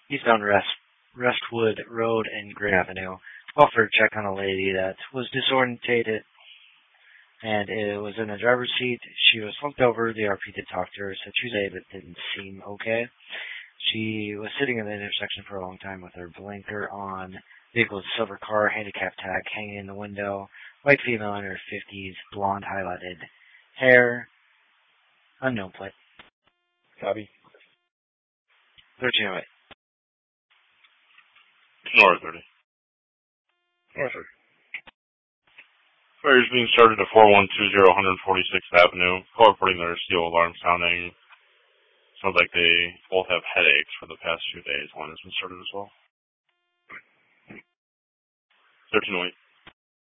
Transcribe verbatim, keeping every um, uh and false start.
eastbound Rest, Restwood Road and Green Avenue. Called for a check on a lady that was disorientated and it was in the driver's seat. She was slumped over. The R P did talk to her, said she was A, but didn't seem okay. She was sitting in the intersection for a long time with her blinker on. Vehicle's silver car, handicap tag hanging in the window. White female in her fifties, blonde highlighted hair. Unknown plate. Copy. thirteen oh eight. North thirty. North thirty. Fire is being started at four one two zero one forty-sixth Avenue. Call reporting their steel alarm sounding. Sounds like they both have headaches for the past few days. One has been started as well. thirteen oh eight.